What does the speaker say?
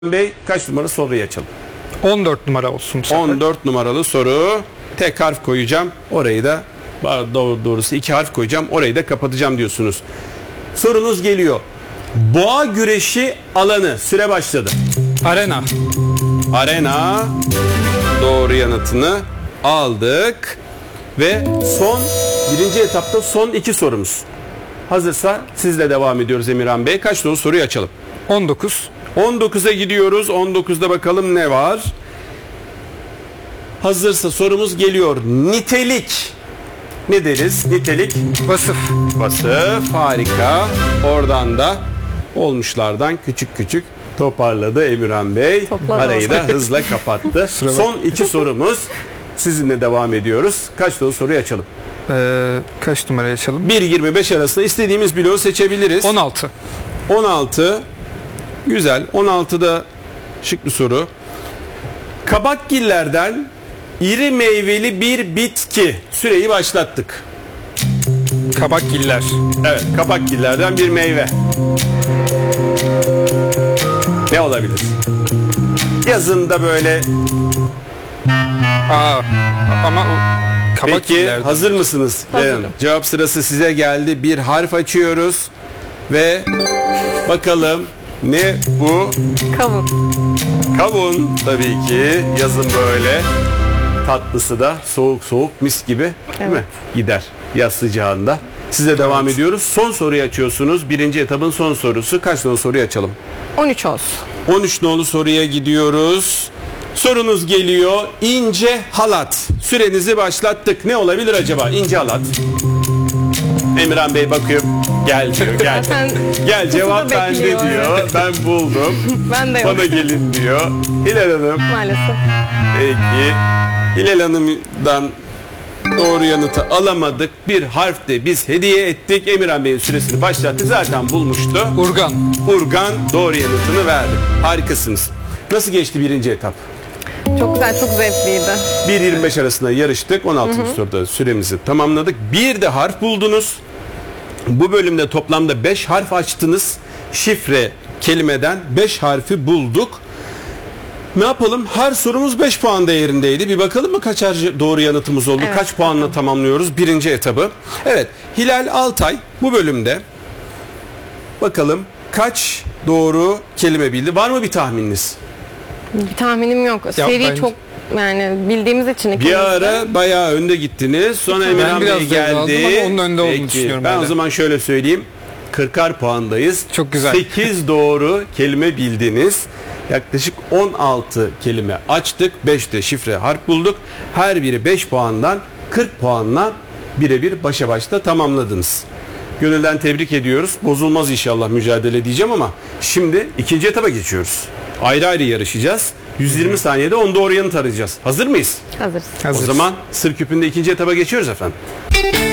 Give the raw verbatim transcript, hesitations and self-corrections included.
Bey kaç numara soruyu açalım? on dört numara olsun. on dört numaralı soru. Tek harf koyacağım. Orayı da doğru, doğrusu iki harf koyacağım. Orayı da kapatacağım diyorsunuz. Sorunuz geliyor. Boğa güreşi alanı. Süre başladı. Arena. Arena. Doğru yanıtını aldık. Ve son birinci etapta son iki sorumuz. Hazırsa sizle devam ediyoruz Emirhan Bey. Kaç doğru soruyu açalım? on dokuz. on dokuza gidiyoruz. on dokuzda bakalım ne var? Hazırsa sorumuz geliyor. Nitelik. Ne deriz? Nitelik. Vasıf. Vasıf. Harika. Oradan da olmuşlardan küçük küçük toparladı Emirhan Bey. Topladı Arayı da hızla kapattı. Son iki sorumuz. Sizinle devam ediyoruz. Kaç doğru soruyu açalım? Ee, kaç numarayı açalım? bir yirmi beş arasında istediğimiz bloğu seçebiliriz. on altı. on altı. Güzel. on altıda şık bir soru. Kabakgillerden iri meyveli bir bitki. Süreyi başlattık. Kabakgiller. Evet, kabakgillerden bir meyve. Ne olabilir? Yazında böyle. Aa, ama o Peki kabakgillerden. hazır mısınız? Hazırım. Evet, cevap sırası size geldi. Bir harf açıyoruz. Ve bakalım ne bu? Kavun. Kavun tabii ki. Yazın böyle tatlısı da soğuk soğuk mis gibi değil Evet. mi? Gider yaz sıcağında. Size devam ediyoruz. Son soruyu açıyorsunuz. Birinci etapın son sorusu. Kaç nolu soruyu açalım? on üç olsun. on üç nolu soruya gidiyoruz. Sorunuz geliyor. İnce halat. Sürenizi başlattık. Ne olabilir acaba? İnce halat. Emirhan Bey bakıyor. Gel diyor. Gel. Zaten Gel cevap pusuda bende bekliyor. diyor. Ben buldum. Ben de yok. Bana gelin diyor. Hilal Hanım. Maalesef. Peki. Hilal Hanım'dan doğru yanıtı alamadık. Bir harf de biz hediye ettik. Emirhan Bey'in süresini başlattık. Zaten bulmuştu. Urgan. Urgan doğru yanıtını verdi. Harikasınız. Nasıl geçti birinci etap? Çok güzel, çok zevkliydi. bir yirmi beş arasında yarıştık. on altıncı soruda süremizi tamamladık. Bir de harf buldunuz. Bu bölümde toplamda beş harf açtınız. Şifre kelimeden beş harfi bulduk. Ne yapalım? Her sorumuz beş puan değerindeydi. Bir bakalım mı kaç doğru yanıtımız oldu? Evet. Kaç puanla tamamlıyoruz birinci etabı? Evet. Hilal Altay bu bölümde bakalım kaç doğru kelime bildi? Var mı bir tahmininiz? Bir tahminim yok. Seri bence- çok, yani bildiğimiz için ikimiz Bir de. ara bayağı önde gittiniz. Sonra Ben Emirhan biraz Bey zevk aldım geldi. ama onun önde olduğunu Peki, düşünüyorum Ben hala. o zaman şöyle söyleyeyim. kırkar puandayız. Çok güzel. sekiz doğru kelime bildiniz. Yaklaşık on altı kelime açtık. beş de şifre harf bulduk. Her biri beş puandan kırk puanla birebir başa başta tamamladınız. Gönülden tebrik ediyoruz. Bozulmaz inşallah mücadele diyeceğim ama şimdi ikinci etaba geçiyoruz. Ayrı ayrı yarışacağız. yüz yirmi saniyede on doğru yanıt arayacağız. Hazır mıyız? Hazırız. Hazır. O zaman sır küpünde ikinci etaba geçiyoruz efendim.